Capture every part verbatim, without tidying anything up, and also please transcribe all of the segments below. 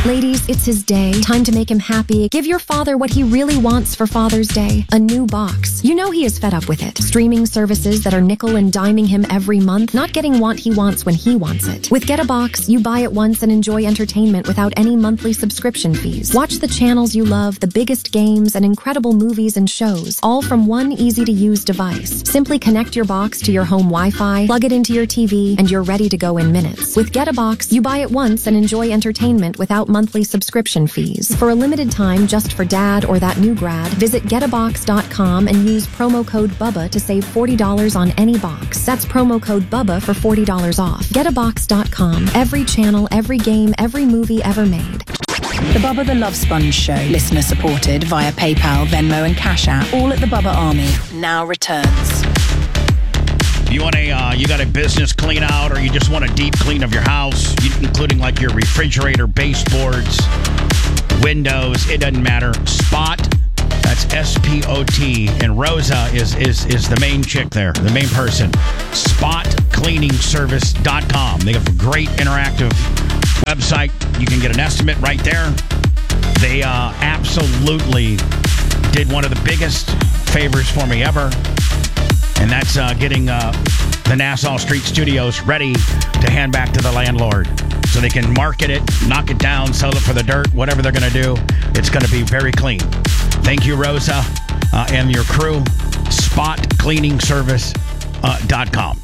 Ladies, it's his day. Time to make him happy. Give your father what he really wants for Father's Day. A new box. You know he is fed up with it. Streaming services that are nickel and diming him every month, not getting what he wants when he wants it. With Get a Box, you buy it once and enjoy entertainment without any monthly subscription fees. Watch the channels you love, the biggest games, and incredible movies and shows, all from one easy-to-use device. Simply connect your box to your home Wi-Fi, plug it into your T V, and you're ready to go in minutes. With Get a Box, you buy it once and enjoy entertainment without monthly subscription fees. For a limited time, just for dad or that new grad, visit get a box dot com and use promo code BUBBA to save forty dollars on any box. That's promo code BUBBA for forty dollars off. get a box dot com. Every channel, every game, every movie ever made. The Bubba the Love Sponge Show, listener supported via PayPal, Venmo and Cash App, all at the Bubba Army, now returns. You want a, uh, you got a business clean out, or you just want a deep clean of your house, including like your refrigerator, baseboards, windows, it doesn't matter. Spot, that's S P O T, and Rosa is, is, is the main chick there, the main person. spot cleaning service dot com. They have a great interactive website. You can get an estimate right there. They uh, absolutely did one of the biggest favors for me ever. And that's uh, getting uh, the Nassau Street Studios ready to hand back to the landlord so they can market it, knock it down, sell it for the dirt, whatever they're going to do. It's going to be very clean. Thank you, Rosa, uh, and your crew. spot cleaning service dot com.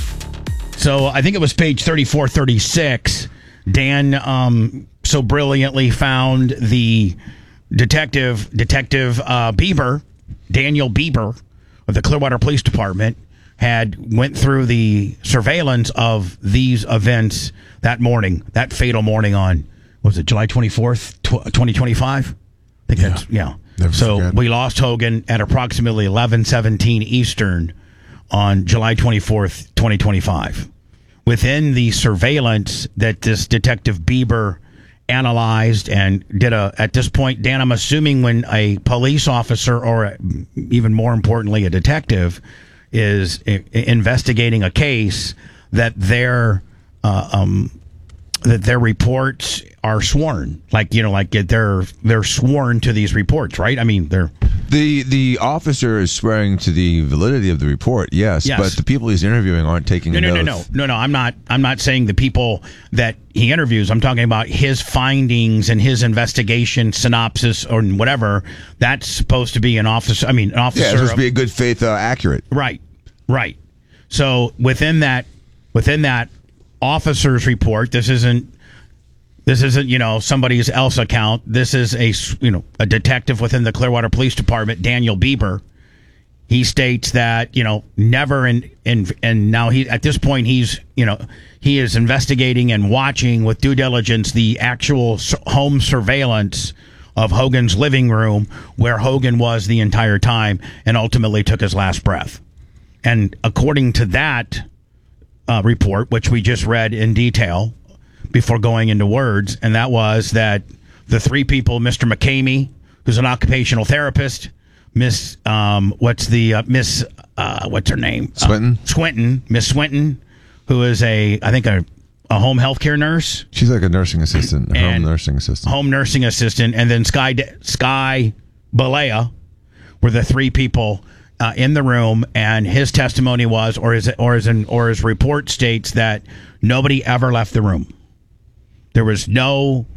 So I think it was page thirty-four thirty-six. Dan um, so brilliantly found the detective, Detective uh, Bieber, Daniel Bieber, of the Clearwater Police Department, had went through the surveillance of these events that morning, that fatal morning on, what was it, July twenty-fourth, twenty twenty-five? I think yeah. that's, yeah. Never so forget. We we lost Hogan at approximately eleven seventeen Eastern on July twenty-fourth, twenty twenty-five. Within the surveillance that this Detective Bieber analyzed and did a, at this point, Dan, I'm assuming when a police officer, or even more importantly, a detective, is I- investigating a case, that their uh, um, that their reports are sworn, like you know, like they're they're sworn to these reports, right? I mean, they're The the officer is swearing to the validity of the report, yes, Yes. but the people he's interviewing aren't taking no, an no, no, oath. no, no, no. I'm not. I'm not saying the people that he interviews. I'm talking about his findings and his investigation synopsis or whatever. That's supposed to be an officer. I mean, an officer. Yeah, it's supposed of- to be a good faith, uh, accurate. Right, right. So within that, within that officer's report, this isn't, this isn't you know somebody else account. This is a you know a detective within the Clearwater Police Department, Daniel Bieber. He states that you know never in in and now he at this point he's you know he is investigating and watching with due diligence the actual s- home surveillance of Hogan's living room, where Hogan was the entire time and ultimately took his last breath. And according to that uh, report, which we just read in detail before going into words, and that was that the three people, Mister McCamey, who's an occupational therapist, Miss, um, what's the, uh, Miss, uh, what's her name? Swinton? Uh, Swinton, Miss Swinton, who is a, I think a, a home health care nurse. She's like a nursing assistant, a home And nursing assistant. Home nursing assistant, and then Sky Sky Balea were the three people uh, in the room. And his testimony was, or his or his or his report states that nobody ever left the room. There was no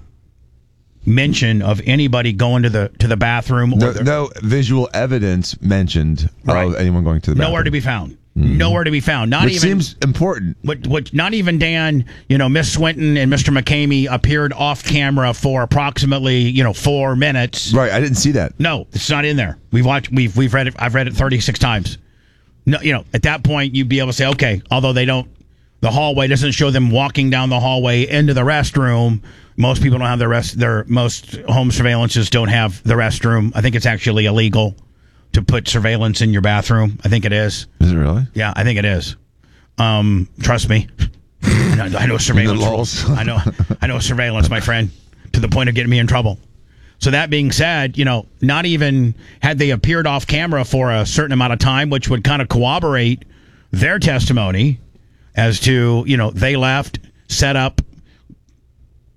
mention of anybody going to the to the bathroom. No, or the, no visual evidence mentioned Right. of anyone going to the bathroom. nowhere to be found. Nowhere to be found. Not Which even seems important. What, what, not even Dan, you know, Miss Swinton and Mister McCamey appeared off camera for approximately, you know, four minutes. Right, I didn't see that. No, it's not in there. We've watched, we've, we've read it. I've read it thirty-six times. No, you know, at that point, you'd be able to say, okay, although they don't, the hallway doesn't show them walking down the hallway into the restroom. Most people don't have the rest, their, most home surveillances don't have the restroom. I think it's actually illegal to put surveillance in your bathroom. I think it is. Is it really? Yeah, I think it is. Um, trust me. I know, I know surveillance rules. I know, I know surveillance, my friend, to the point of getting me in trouble. So that being said, you know, not even had they appeared off camera for a certain amount of time, which would kind of corroborate their testimony as to, you know, they left, set up,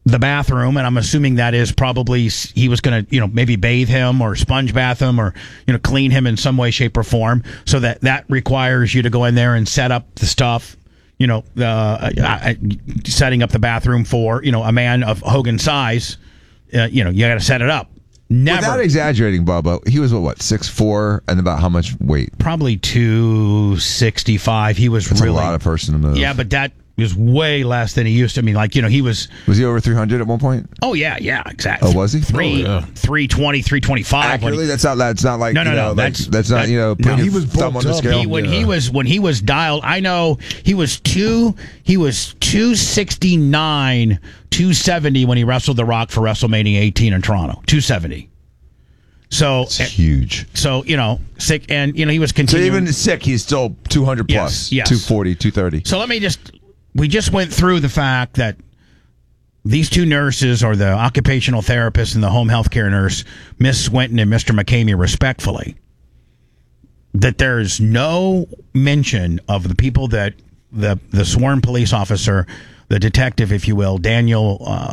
the bathroom, and I'm assuming that is probably he was going to, you know, maybe bathe him or sponge bath him or, you know, clean him in some way, shape, or form. So that that requires you to go in there and set up the stuff, you know, uh, uh, setting up the bathroom for, you know, a man of Hogan's size. Uh, you know, you got to set it up. Never. Without exaggerating, Bubba, he was what, what six foot four and about how much weight? Probably two sixty-five. He was That's really a lot of person to move. Yeah, but that was way less than he used to. I mean, like, you know, he was. Was he over three hundred at one point? Oh yeah, yeah, exactly. Oh, was he? Three, oh, yeah. three twenty, three twenty-five. Accurately, that's not. That's not like. No, no, you know, no. like, That's that's not. that, You know, put no, your he was thumb on bulked the up. scale. He, when Yeah. he was when he was dialed, I know he was two. He was two sixty nine, two seventy when he wrestled The Rock for WrestleMania eighteen in Toronto. Two seventy. So It's huge. So you know, sick, and you know he was So continuing. even sick, he's still two hundred Yes, plus. yes. two forty, two thirty. So let me just. We just went through the fact that these two nurses, or the occupational therapist and the home health care nurse, Miss Swinton and Mister McCamey, respectfully, that there's no mention of the people that the the sworn police officer, the detective, if you will, Daniel uh,